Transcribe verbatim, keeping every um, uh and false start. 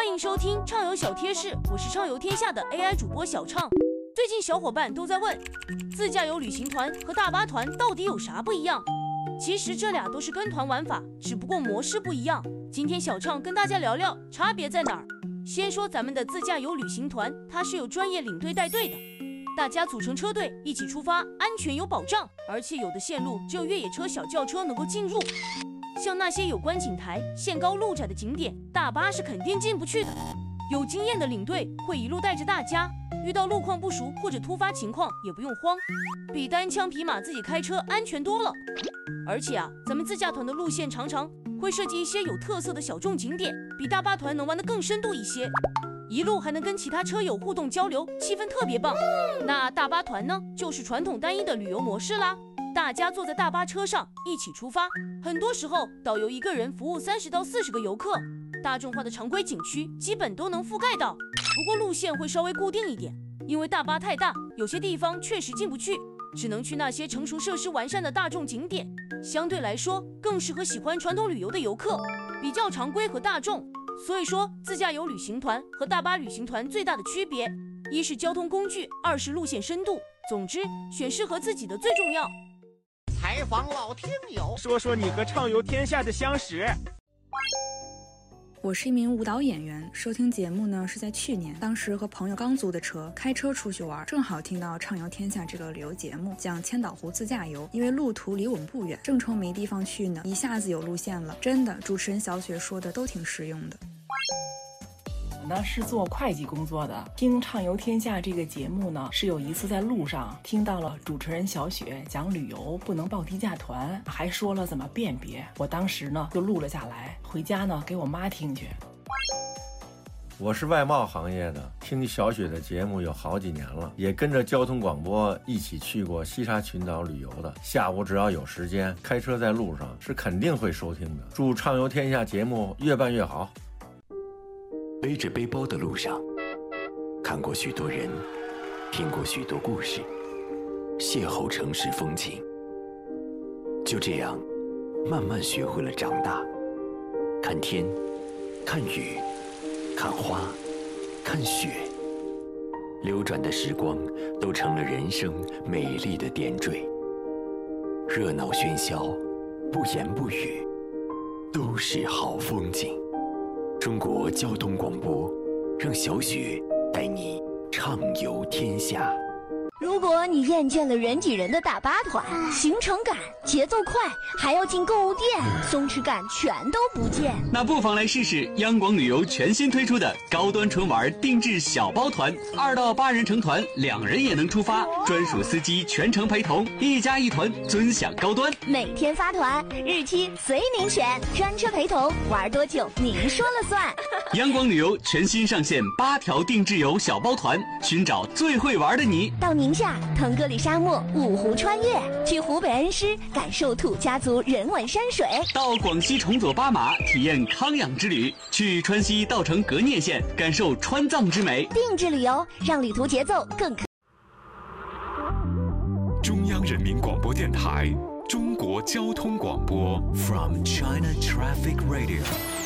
欢迎收听畅游小贴士，我是畅游天下的 A I 主播小畅。最近小伙伴都在问，自驾游旅行团和大巴团到底有啥不一样？其实这俩都是跟团玩法，只不过模式不一样。今天小畅跟大家聊聊差别在哪儿。先说咱们的自驾游旅行团，它是有专业领队带队的，大家组成车队一起出发，安全有保障，而且有的线路只有越野车、小轿车能够进入。像那些有观景台、限高路窄的景点，大巴是肯定进不去的。有经验的领队会一路带着大家，遇到路况不熟或者突发情况也不用慌，比单枪匹马自己开车安全多了。而且啊，咱们自驾团的路线常常会设计一些有特色的小众景点，比大巴团能玩得更深度一些，一路还能跟其他车友互动交流，气氛特别棒。那大巴团呢，就是传统单一的旅游模式啦。大家坐在大巴车上一起出发，很多时候导游一个人服务三十到四十个游客，大众化的常规景区基本都能覆盖到。不过路线会稍微固定一点，因为大巴太大，有些地方确实进不去，只能去那些成熟设施完善的大众景点，相对来说更适合喜欢传统旅游的游客，比较常规和大众。所以说，自驾游旅行团和大巴旅行团最大的区别，一是交通工具，二是路线深度。总之，选适合自己的最重要。 采访老听友， 说说你和畅游天下的相识。 我是一名舞蹈演员，收听节目呢是在去年，当时和朋友刚租的车，开车出去玩，正好听到畅游天下这个旅游节目，讲千岛湖自驾游。因为路途离我们不远，正愁没地方去呢，一下子有路线了。真的，主持人小雪说的都挺实用的。 我呢是做会计工作的，听畅游天下这个节目呢，是有一次在路上听到了主持人小雪讲旅游不能报低价团，还说了怎么辨别。我当时呢就录了下来，回家呢给我妈听去。 我是外贸行业的，听小雪的节目有好几年了，也跟着交通广播一起去过西沙群岛旅游的。下午只要有时间，开车在路上是肯定会收听的。祝畅游天下节目越办越好。 背着背包的路上，看过许多人，听过许多故事，邂逅城市风情。就这样，慢慢学会了长大，看天，看雨，看花，看雪。流转的时光都成了人生美丽的点缀。热闹喧嚣，不言不语，都是好风景。中国交通广播，让小雪带你畅游天下。 如果你厌倦了人挤人的大巴团，行程赶、节奏快，还要进购物店，松弛感全都不见， 那不妨来试试央广旅游全新推出的高端纯玩定制小包团，二到八人成团，两人也能出发，专属司机全程陪同，一家一团，尊享高端。 每天发团，日期随您选，专车陪同，玩多久您说了算。 央广旅游全新上线八条定制游小包团，寻找最会玩的你。 到宁夏腾格里沙漠五湖穿越，去湖北恩施感受土家族人文山水， 到广西崇左巴马体验康养之旅，去川西稻城格聂县感受川藏之美。 定制旅游让旅途节奏更可。 中央人民广播电台中国交通广播 From China Traffic Radio。